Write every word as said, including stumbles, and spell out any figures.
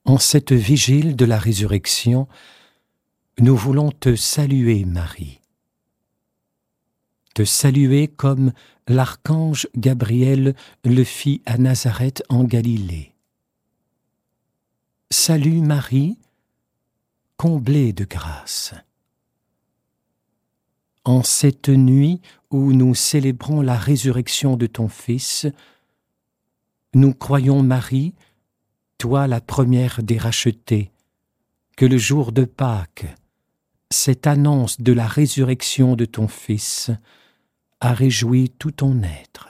En cette vigile de la résurrection, nous voulons te saluer, Marie. Te saluer comme l'archange Gabriel le fit à Nazareth en Galilée. Salut Marie, comblée de grâce. En cette nuit où nous célébrons la résurrection de ton Fils, nous croyons, Marie, toi la première des rachetées, que le jour de Pâques, cette annonce de la résurrection de ton Fils, a réjoui tout ton être.